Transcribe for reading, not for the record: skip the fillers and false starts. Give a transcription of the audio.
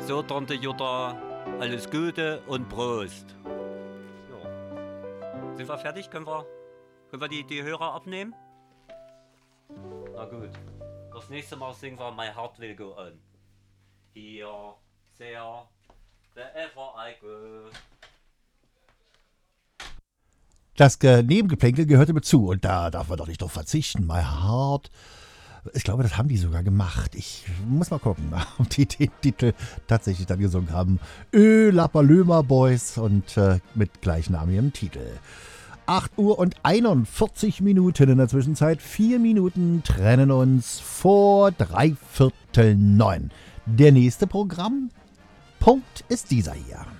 So, Tante Jutta, alles Gute und Prost. Ja. Sind wir fertig? Können wir die Hörer abnehmen? Na gut. Das nächste Mal singen wir My Heart Will Go On. Here, there, wherever I go. Das Nebengeplänkel gehörte mit zu und da darf man doch nicht drauf verzichten. My Heart. Ich glaube, das haben die sogar gemacht. Ich muss mal gucken, ob die den Titel tatsächlich dann gesungen haben. La Paloma Boys und mit gleichnamigem Titel. 8 Uhr und 41 Minuten in der Zwischenzeit. 4 Minuten trennen uns vor 8:45. Der nächste Programmpunkt ist dieser hier.